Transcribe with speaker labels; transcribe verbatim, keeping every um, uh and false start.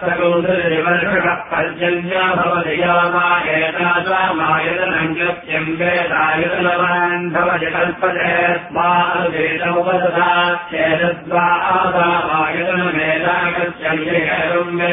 Speaker 1: सहस्रकौसुवर्षकः पर्जन्या भवति यामा एतासामायतनम् गत्यम् वेदायतनवान् भवति कल्पते स्मावेदमुपदधा एतद्वा आसामायतनमेतागत्यम्